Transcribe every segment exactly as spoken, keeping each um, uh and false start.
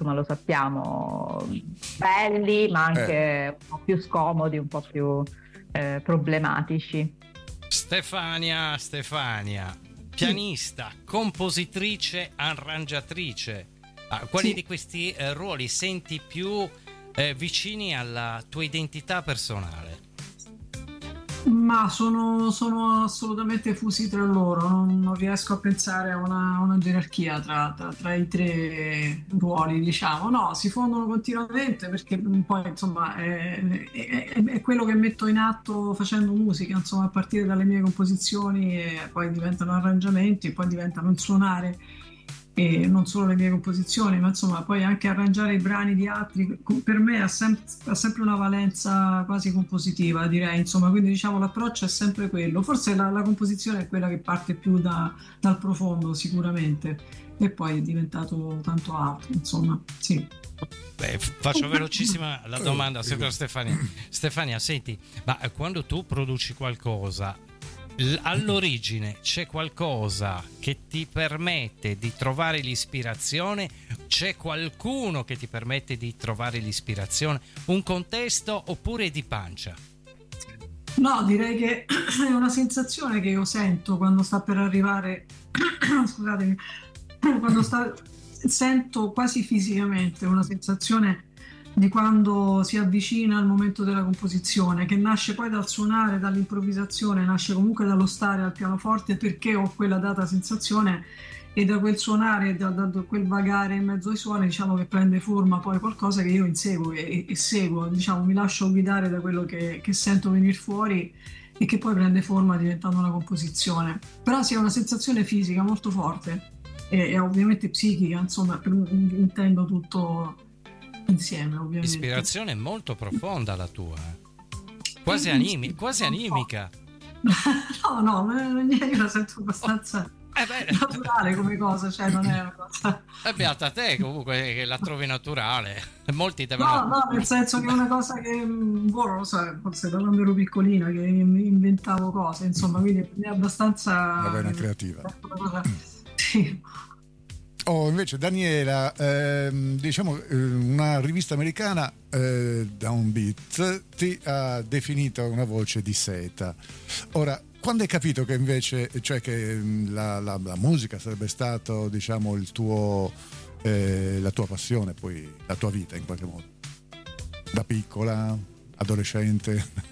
insomma lo sappiamo, belli ma anche Eh. un po' più scomodi, un po' più eh, problematici. Stefania, Stefania, pianista, compositrice, arrangiatrice. Ah, quali Sì. di questi eh, ruoli senti più eh, vicini alla tua identità personale? Ma sono, sono assolutamente fusi tra loro, non, non riesco a pensare a una, una gerarchia tra, tra- tra i tre ruoli, diciamo. No, si fondono continuamente perché poi insomma è, è- è quello che metto in atto facendo musica, insomma, a partire dalle mie composizioni e poi diventano arrangiamenti, poi diventano il suonare. E non solo le mie composizioni, ma insomma poi anche arrangiare i brani di altri, per me ha, sem- ha sempre una valenza quasi compositiva, direi, insomma, quindi diciamo l'approccio è sempre quello, forse la, la composizione è quella che parte più da- dal profondo sicuramente e poi è diventato tanto altro, insomma, sì. Beh, f- faccio velocissima la domanda sempre a Stefania. Stefania, senti, ma eh, quando tu produci qualcosa, l- all'origine c'è qualcosa che ti permette di trovare l'ispirazione? C'è qualcuno che ti permette di trovare l'ispirazione? Un contesto oppure di pancia? No, direi che è una sensazione che io sento quando sta per arrivare, scusatemi, quando sta, sento quasi fisicamente una sensazione di quando si avvicina al momento della composizione, che nasce poi dal suonare, dall'improvvisazione, nasce comunque dallo stare al pianoforte perché ho quella data sensazione e da quel suonare, da, da- da quel vagare in mezzo ai suoni, diciamo che prende forma poi qualcosa che io inseguo e, e seguo, diciamo, mi lascio guidare da quello che, che sento venire fuori e che poi prende forma diventando una composizione. Però sì, è una sensazione fisica molto forte e, e ovviamente psichica, insomma, per- intendo tutto insieme, ovviamente. Ispirazione molto profonda la tua, eh. quasi, Eh, animi- sì, quasi non so. animica. No, no, ma io la sento abbastanza Eh beh, naturale come cosa, cioè non è una cosa... è beata te comunque che la trovi naturale. Molti No, devono... no, nel senso che è una cosa che, mh, boh, non lo so, forse da quando ero piccolina che inventavo cose, insomma, quindi è abbastanza... Una vena creativa. Una cosa- Sì. Oh, invece Daniela, ehm, diciamo eh, una rivista americana, eh, Downbeat, ti ha definito una voce di seta. Ora, quando hai capito che invece, cioè che mh, la, la- la musica sarebbe stato, diciamo, il tuo, eh, la tua passione, poi la tua vita in qualche modo? Da piccola, adolescente?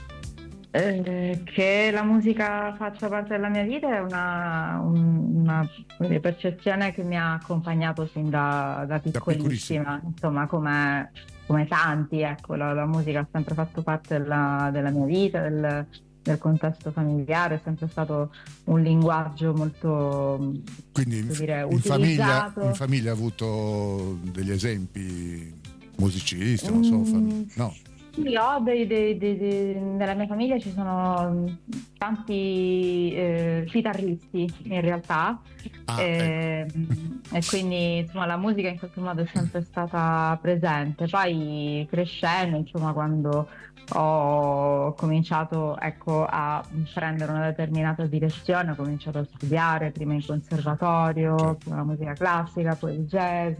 Eh, che la musica faccia parte della mia vita è una, un- una come dire, percezione che mi ha accompagnato sin da, da piccolissima, insomma, come, come tanti, ecco, la, la musica ha sempre fatto parte della, della mia vita, del, del contesto familiare, è sempre stato un linguaggio molto, Quindi in, come dire, in famiglia, utilizzato. in famiglia ha avuto degli esempi musicisti, non so, fam- no. Sì, ho dei, dei- dei- dei- nella mia famiglia ci sono tanti eh, chitarristi in realtà. Ah, e, e quindi insomma la musica in qualche modo è sempre stata presente. Poi crescendo, insomma, quando ho cominciato, ecco, a prendere una determinata direzione, ho cominciato a studiare prima in conservatorio, Certo. prima la musica classica, poi il jazz,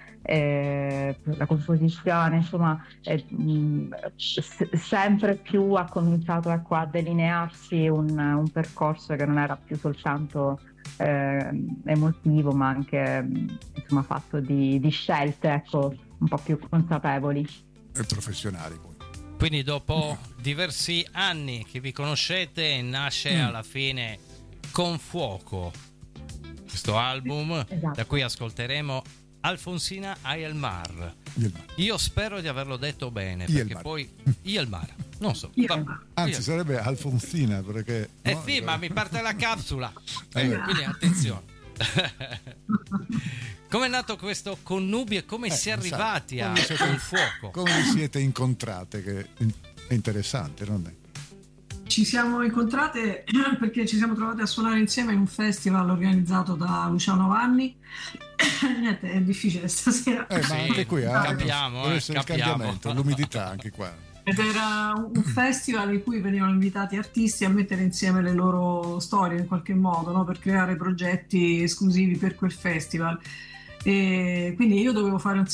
eh, la composizione, insomma, eh, mh, s- sempre più ha cominciato, ecco, a delinearsi un, un percorso che non era più soltanto eh, emotivo, ma anche mh, insomma, fatto di, di scelte, ecco, un po' più consapevoli. E professionali poi. Quindi dopo diversi anni che vi conoscete nasce alla fine Con Fuoco, questo album Esatto. da cui ascolteremo Alfonsina Ayelmar. Yelmar. Io spero di averlo detto bene, Yelmar. perché poi Yelmar, non so. Yelmar. va- Anzi, Yelmar. sarebbe Alfonsina perché. Eh no? sì, ma mi parte la capsula. Eh, Allora. quindi attenzione. Come è nato questo connubio e come Eh, si è sai, arrivati a come siete- Con Fuoco? Come vi siete incontrate? Che è interessante, non è? Ci siamo incontrate perché ci siamo trovate a suonare insieme in un festival organizzato da Luciano Vanni. Niente, è difficile stasera. Eh, Sì, ma anche qui eh, capiamo, deve eh, essere il capiamo. cambiamento, l'umidità anche qua. Ed era un un festival in cui venivano invitati artisti a mettere insieme le loro storie in qualche modo, no? Per creare progetti esclusivi per quel festival. E quindi io dovevo fare un